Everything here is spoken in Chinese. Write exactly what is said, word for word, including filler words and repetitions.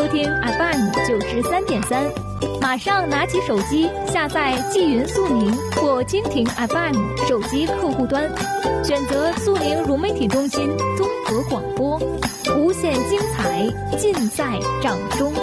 收听 F M 九十三点三，马上拿起手机下载纪云速宁或蜻蜓 F M 手机客户端，选择速宁融媒体中心综合广播，无限精彩尽在掌中。